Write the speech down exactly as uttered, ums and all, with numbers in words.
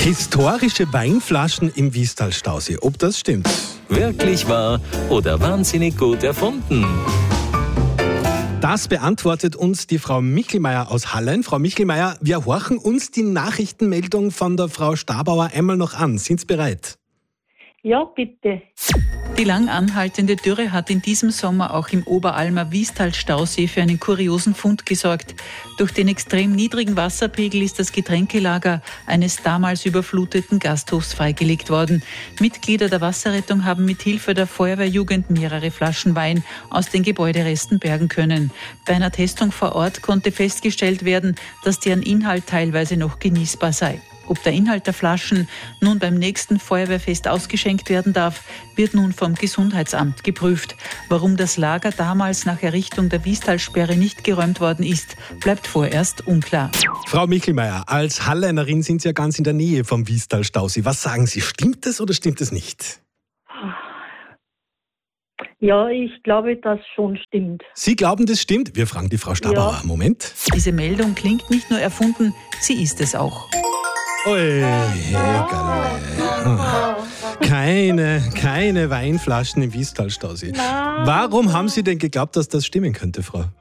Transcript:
Historische Weinflaschen im Wiestal-Stausee. Ob das stimmt? Wirklich wahr oder wahnsinnig gut erfunden? Das beantwortet uns die Frau Michelmeier aus Hallein. Frau Michelmeier, wir horchen uns die Nachrichtenmeldung von der Frau Stabauer einmal noch an. Sind Sie bereit? Ja, bitte. Die lang anhaltende Dürre hat in diesem Sommer auch im Oberalmer Wiestal-Stausee für einen kuriosen Fund gesorgt. Durch den extrem niedrigen Wasserpegel ist das Getränkelager eines damals überfluteten Gasthofs freigelegt worden. Mitglieder der Wasserrettung haben mit Hilfe der Feuerwehrjugend mehrere Flaschen Wein aus den Gebäuderesten bergen können. Bei einer Testung vor Ort konnte festgestellt werden, dass deren Inhalt teilweise noch genießbar sei. Ob der Inhalt der Flaschen nun beim nächsten Feuerwehrfest ausgeschenkt werden darf, wird nun vom Gesundheitsamt geprüft. Warum das Lager damals nach Errichtung der Wiestalsperre nicht geräumt worden ist, bleibt vorerst unklar. Frau Michelmeier, als Hallainerin sind Sie ja ganz in der Nähe vom Wiestal-Stausee. Was sagen Sie, stimmt es oder stimmt es nicht? Ja, ich glaube, das schon stimmt. Sie glauben, das stimmt? Wir fragen die Frau Stabauer. Ja. Moment. Diese Meldung klingt nicht nur erfunden, sie ist es auch. Ui, Hegerle. Keine, keine Weinflaschen im Wiestal-Stausee. Warum haben Sie denn geglaubt, dass das stimmen könnte, Frau